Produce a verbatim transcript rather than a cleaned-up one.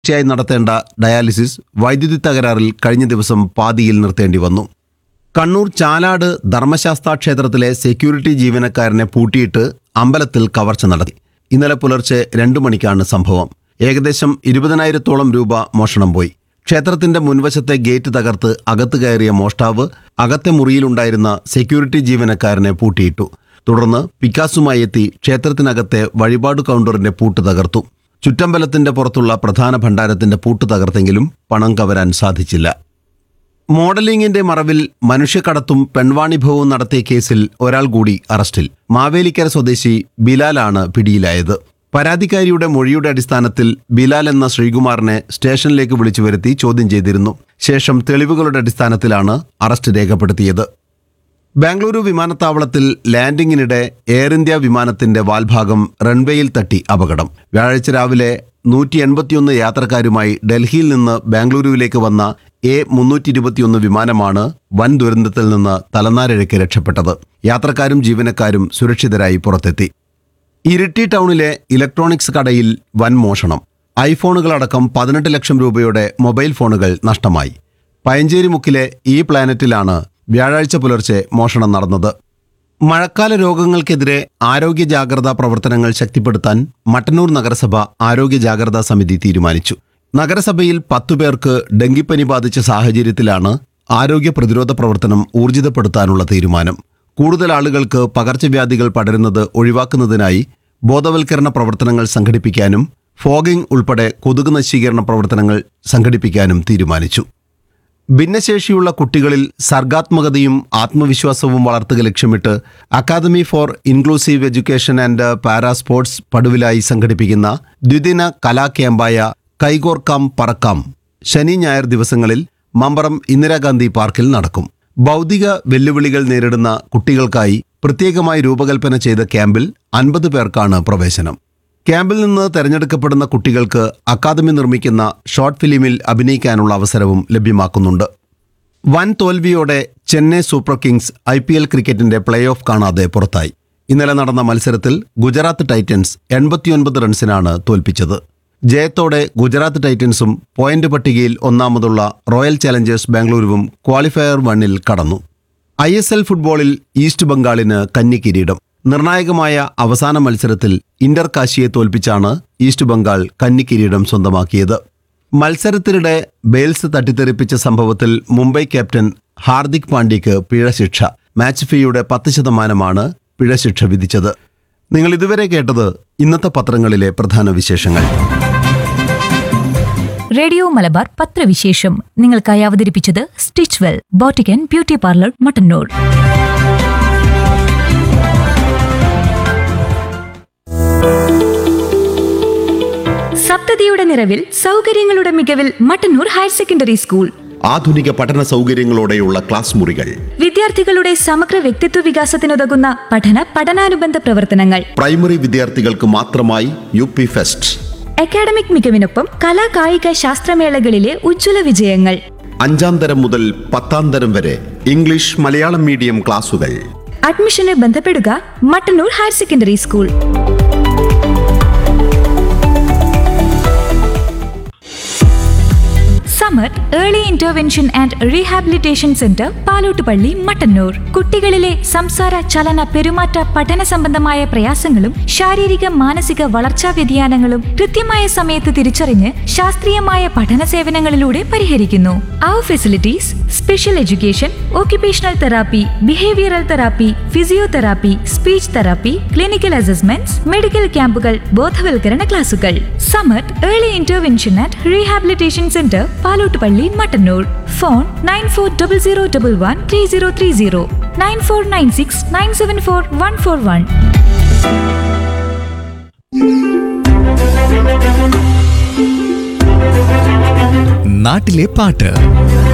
ായി നടത്തേണ്ട ഡയാലിസിസ് വൈദ്യുതി തകരാറിൽ കഴിഞ്ഞ ദിവസം പാതിയിൽ നിർത്തേണ്ടി വന്നു. കണ്ണൂർ ചാലാട് ധർമ്മശാസ്താ ക്ഷേത്രത്തിലെ സെക്യൂരിറ്റി ജീവനക്കാരനെ പൂട്ടിയിട്ട് അമ്പലത്തിൽ കവർച്ച നടത്തി. ഇന്നലെ പുലർച്ചെ രണ്ടു മണിക്കാണ് സംഭവം. ഏകദേശം ഇരുപതിനായിരത്തോളം രൂപ മോഷണം പോയി. ക്ഷേത്രത്തിന്റെ മുൻവശത്തെ ഗേറ്റ് തകർത്ത് അകത്ത് കയറിയ മോഷ്ടാവ് അകത്തെ മുറിയിലുണ്ടായിരുന്ന സെക്യൂരിറ്റി ജീവനക്കാരനെ പൂട്ടിയിട്ടു. തുടർന്ന് പിക്കാസുമായി എത്തി ക്ഷേത്രത്തിനകത്തെ വഴിപാട് കൗണ്ടറിന്റെ പൂട്ട് തകർത്തു. ചുറ്റമ്പലത്തിന്റെ പുറത്തുള്ള പ്രധാന ഭണ്ഡാരത്തിന്റെ പൂട്ട് തകർത്തെങ്കിലും പണം കവരാൻ സാധിച്ചില്ല. മോഡലിംഗിന്റെ മറവിൽ മനുഷ്യക്കടത്തും പെൺവാണിഭവും നടത്തിയ കേസിൽ ഒരാൾ കൂടി അറസ്റ്റിൽ. മാവേലിക്കര സ്വദേശി ബിലാലാണ് പിടിയിലായത്. പരാതിക്കാരിയുടെ മൊഴിയുടെ അടിസ്ഥാനത്തിൽ ബിലാൽ എന്ന ശ്രീകുമാറിനെ സ്റ്റേഷനിലേക്ക് വിളിച്ചു വരുത്തി ചോദ്യം ചെയ്തിരുന്നു. ശേഷം തെളിവുകളുടെ അടിസ്ഥാനത്തിലാണ് അറസ്റ്റ് രേഖപ്പെടുത്തിയത്. ബാംഗ്ലൂരു വിമാനത്താവളത്തിൽ ലാൻഡിങ്ങിനിടെ എയർ ഇന്ത്യ വിമാനത്തിന്റെ വാൽഭാഗം റൺവേയിൽ തട്ടി അപകടം. വ്യാഴാഴ്ച രാവിലെ നൂറ്റി എൺപത്തിയൊന്ന് യാത്രക്കാരുമായി ഡൽഹിയിൽ നിന്ന് ബാംഗ്ലൂരുവിലേക്ക് വന്ന എ മുന്നൂറ്റി ഇരുപത്തിയൊന്ന് വിമാനമാണ് വൻ ദുരന്തത്തിൽ നിന്ന് തലനാരിഴയ്ക്ക് രക്ഷപ്പെട്ടത്. യാത്രക്കാരും ജീവനക്കാരും സുരക്ഷിതരായി പുറത്തെത്തി. ഇരിട്ടി ടൗണിലെ ഇലക്ട്രോണിക്സ് കടയിൽ വൻ മോഷണം. ഐഫോണുകളടക്കം പതിനെട്ട് ലക്ഷം രൂപയുടെ മൊബൈൽ ഫോണുകൾ നഷ്ടമായി. പയഞ്ചേരി മുക്കിലെ ഈ പ്ലാനറ്റിലാണ് വ്യാഴാഴ്ച പുലർച്ചെ മോഷണം നടന്നത്. മഴക്കാല രോഗങ്ങൾക്കെതിരെ ആരോഗ്യ ജാഗ്രതാ പ്രവർത്തനങ്ങൾ ശക്തിപ്പെടുത്താൻ മട്ടന്നൂർ നഗരസഭ ആരോഗ്യ ജാഗ്രതാ സമിതി തീരുമാനിച്ചു. നഗരസഭയിൽ പത്തു പേർക്ക് ഡെങ്കിപ്പനി ബാധിച്ച സാഹചര്യത്തിലാണ് ആരോഗ്യ പ്രതിരോധ പ്രവർത്തനം ഊർജിതപ്പെടുത്താനുള്ള തീരുമാനം. കൂടുതൽ ആളുകൾക്ക് പകർച്ചവ്യാധികൾ പടരുന്നത് ഒഴിവാക്കുന്നതിനായി ബോധവൽക്കരണ പ്രവർത്തനങ്ങൾ സംഘടിപ്പിക്കാനും ഫോഗിംഗ് ഉൾപ്പെടെ കൊതുക് നശീകരണ പ്രവർത്തനങ്ങൾ സംഘടിപ്പിക്കാനും തീരുമാനിച്ചു. ഭിന്നശേഷിയുള്ള കുട്ടികളിൽ സർഗാത്മകതയും ആത്മവിശ്വാസവും വളർത്തുക ലക്ഷ്യമിട്ട് academy for inclusive education and para sports Paduvilayi സംഘടിപ്പിക്കുന്ന ദ്വിദിന കലാ ക്യാമ്പായ കൈകോർക്കാം പറക്കാം ശനി ഞായർ ദിവസങ്ങളിൽ മമ്പറം ഇന്ദിരാഗാന്ധി പാർക്കിൽ നടക്കും. ഭൗതിക വെല്ലുവിളികൾ നേരിടുന്ന കുട്ടികൾക്കായി പ്രത്യേകമായി രൂപകൽപ്പന ചെയ്ത ക്യാമ്പിൽ അൻപത് പേർക്കാണ് പ്രവേശനം. ക്യാമ്പിൽ നിന്ന് തെരഞ്ഞെടുക്കപ്പെടുന്ന കുട്ടികൾക്ക് അക്കാദമി നിർമ്മിക്കുന്ന ഷോർട്ട് ഫിലിമിൽ അഭിനയിക്കാനുള്ള അവസരവും ലഭ്യമാക്കുന്നുണ്ട്. വൻ തോൽവിയോടെ Chennai super Kings I P L ക്രിക്കറ്റിന്റെ പ്ലേ ഓഫ് കാണാതെ പുറത്തായി. ഇന്നലെ നടന്ന മത്സരത്തിൽ ഗുജറാത്ത് ടൈറ്റൻസ് എൺപത്തിയൊൻപത് റൺസിനാണ് തോൽപ്പിച്ചത്. ജയത്തോടെ ഗുജറാത്ത് ടൈറ്റൻസും പോയിന്റ് പട്ടികയിൽ ഒന്നാമതുള്ള റോയൽ ചലഞ്ചേഴ്സ് ബാംഗ്ലൂരുവും ക്വാളിഫയർ വണ്ണിൽ കടന്നു. ഐ എസ് എൽ ഫുട്ബോളിൽ ഈസ്റ്റ് ബംഗാളിന് കന്നി കിരീടം. നിർണായകമായ അവസാന മത്സരത്തിൽ ഇന്റർ കാശിയെ തോൽപ്പിച്ചാണ് ഈസ്റ്റ് ബംഗാൾ കന്നി കിരീടം സ്വന്തമാക്കിയത്. മത്സരത്തിനിടെ ബെയിൽസ് തട്ടിത്തെറിപ്പിച്ച സംഭവത്തിൽ മുംബൈ ക്യാപ്റ്റൻ ഹാർദിക് പാണ്ഡ്യയ്ക്ക് പിഴശിക്ഷ. മാച്ച് ഫീയുടെ പത്ത് ശതമാനമാണ് പിഴശിക്ഷ വിധിച്ചത്. നിങ്ങൾ ഇതുവരെ കേട്ടത് ഇന്നത്തെ പത്രങ്ങളിലെ പ്രധാന വിശേഷങ്ങൾ. റേഡിയോ മലബാർ പത്രവിശേഷം നിങ്ങൾക്കായി അവതരിപ്പിച്ചത് stitch well boutique and beauty parlour Mattannur. സപ്തതിയുടെ നിറവിൽ സൗകര്യങ്ങളുടെ മികവിൽ മട്ടന്നൂർ ഹയർ സെക്കൻഡറി സ്കൂൾ. ആധുനിക പഠന സൗകര്യങ്ങളോടെയുള്ള ക്ലാസ് മുറികൾ, വിദ്യാർത്ഥികളുടെ സമഗ്ര വ്യക്തിത്വ വികാസത്തിനുതകുന്ന പഠന പഠനാനുബന്ധ പ്രവർത്തനങ്ങൾ, പ്രൈമറി വിദ്യാർത്ഥികൾക്ക് മാത്രമായി യു പി ഫെസ്റ്റ്, അക്കാഡമിക് മികവിനൊപ്പം കലാ കായിക ശാസ്ത്രമേളകളിലെ ഉജ്ജ്വല വിജയങ്ങൾ. അഞ്ചാം തരം മുതൽ പത്താം തരം വരെ ഇംഗ്ലീഷ് മലയാളം മീഡിയം ക്ലാസുകൾ. അഡ്മിഷന് ബന്ധപ്പെടുക Mattannur higher secondary school. Samar early intervention and rehabilitation centre Palottupalli Mattannur. കുട്ടികളിലെ സംസാര ചലന പെരുമാറ്റ പഠന സംബന്ധമായ പ്രയാസങ്ങളും ശാരീരിക മാനസിക വളർച്ചാ വ്യതിയാനങ്ങളും കൃത്യമായ സമയത്ത് തിരിച്ചറിഞ്ഞ് ശാസ്ത്രീയമായ പഠന സേവനങ്ങളിലൂടെ പരിഹരിക്കുന്നു. അവർ facilities special education, occupational therapy, behavioural therapy, physiotherapy, speech therapy, clinical assessments, medical ക്യാമ്പുകൾ, ബോധവൽക്കരണ ക്ലാസുകൾ. Samar early intervention and rehabilitation centre Palottupalli Mattannur. Phone nine four double zero double one three zero three zero nine four nine six nine seven four one four one. നാട്ടിലെ പാട്ട്.